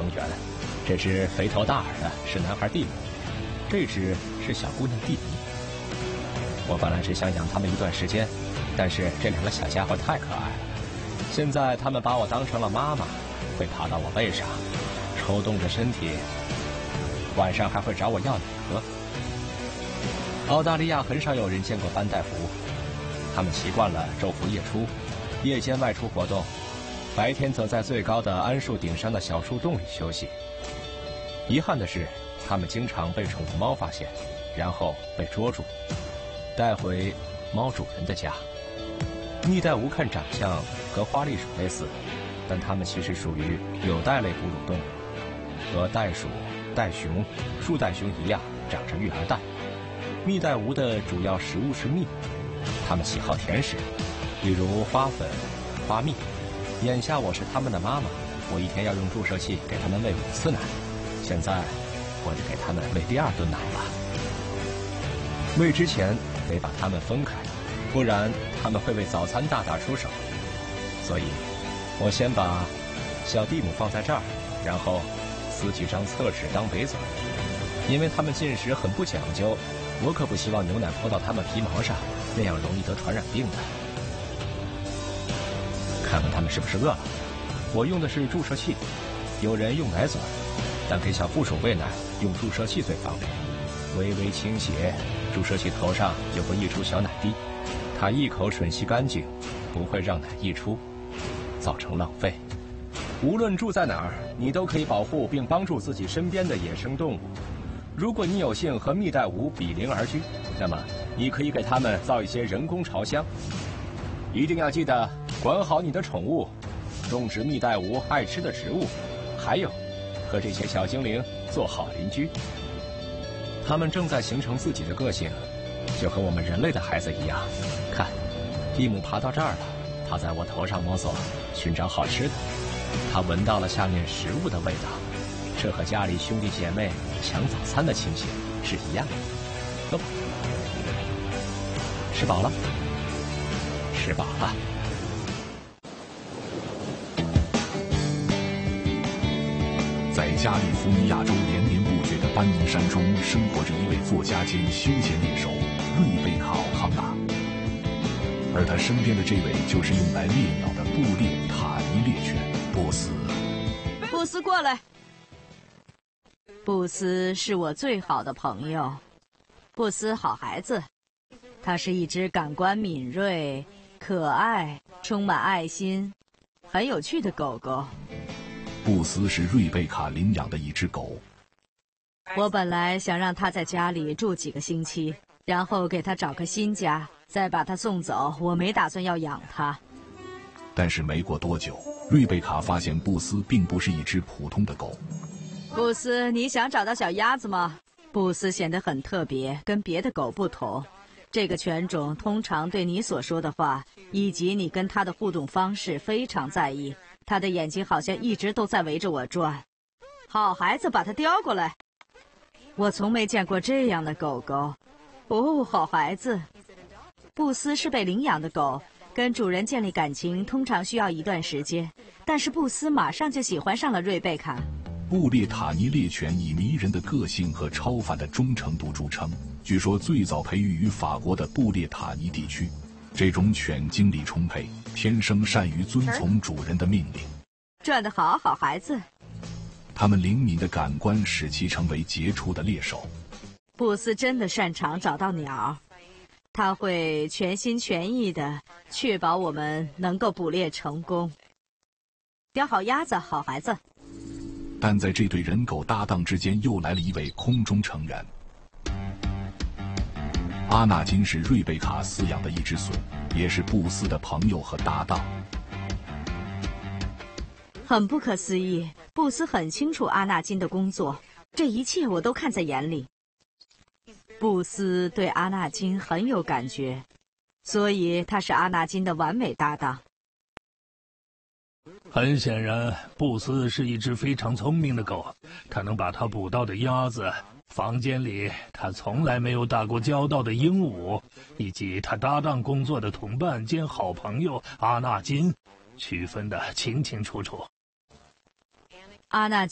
成员，这只肥头大耳的是男孩蒂姆，这只是小姑娘蒂尼。我本来只想养它们一段时间，但是这两个小家伙太可爱了。现在他们把我当成了妈妈，会爬到我背上，抽动着身体，晚上还会找我要奶喝。澳大利亚很少有人见过班代服，他们习惯了昼伏夜出，夜间外出活动，白天则在最高的桉树顶上的小树洞里休息。遗憾的是，他们经常被宠物猫发现，然后被捉住，带回猫主人的家。蜜袋鼯看长相和花栗鼠类似，但它们其实属于有袋类哺乳动物，和袋鼠、袋熊、树袋熊一样，长着育儿袋。蜜袋鼯的主要食物是蜜，它们喜好甜食，比如花粉、花蜜。眼下我是它们的妈妈，我一天要用注射器给它们喂5次奶，现在我得给它们喂第2顿奶了。喂之前得把它们分开，不然它们会为早餐大打出手。所以我先把小蒂姆放在这儿，然后撕几张厕纸当围嘴，因为它们进食很不讲究，我可不希望牛奶泼到它们皮毛上，那样容易得传染病的。看看它们是不是饿了。我用的是注射器，有人用奶嘴，但给小负鼠喂奶用注射器最方便。微微倾斜，注射器头上有个溢出小奶滴，它一口吮吸干净，不会让奶溢出，造成浪费。无论住在哪儿，你都可以保护并帮助自己身边的野生动物。如果你有幸和蜜袋鼯比邻而居，那么你可以给它们造一些人工巢箱。一定要记得管好你的宠物，种植蜜袋鼯爱吃的植物，还有和这些小精灵做好邻居。它们正在形成自己的个性，就和我们人类的孩子一样。看，蒂姆爬到这儿了，他在我头上摸索，寻找好吃的。他闻到了下面食物的味道，这和家里兄弟姐妹抢早餐的情形是一样的。喝吧，吃饱了，吃饱了。 在加利福尼亚州连绵不绝的班农山中，生活着一位作家兼休闲猎手瑞贝卡·奥康纳，而他身边的这位就是用来猎鸟的布列塔尼猎犬布斯。 布斯，过来。布斯是我最好的朋友。布斯好孩子，他是一只感官敏锐、可爱、充满爱心、很有趣的狗狗。 布斯是瑞贝卡领养的一只狗。 我本来想让他在家里住几个星期，然后给他找个新家，再把他送走。我没打算要养他。 但是没过多久，瑞贝卡发现布斯并不是一只普通的狗。 布斯，你想找到小鸭子吗？布斯显得很特别，跟别的狗不同。这个犬种通常对你所说的话，以及你跟它的互动方式非常在意。它的眼睛好像一直都在围着我转。好孩子，把它叼过来。我从没见过这样的狗狗。哦，好孩子。布斯是被领养的狗，跟主人建立感情通常需要一段时间，但是布斯马上就喜欢上了瑞贝卡。 布列塔尼猎犬以迷人的个性和超凡的忠诚度著称，据说最早培育于法国的布列塔尼地区。这种犬精力充沛，天生善于遵从主人的命令。 转得好，好孩子。 他们灵敏的感官使其成为杰出的猎手。 布斯真的擅长找到鸟，他会全心全意地确保我们能够捕猎成功。叼好鸭子，好孩子。 但在这对人狗搭档之间，又来了一位空中成员。阿纳金是瑞贝卡饲养的一只隼，也是布斯的朋友和搭档。 很不可思议，布斯很清楚阿纳金的工作，这一切我都看在眼里。布斯对阿纳金很有感觉，所以他是阿纳金的完美搭档。 很显然，布斯是一只非常聪明的狗，它能把它捕到的鸭子、房间里他从来没有打过交道的鹦鹉，以及他搭档工作的同伴兼好朋友阿纳金，区分得清清楚楚。 阿纳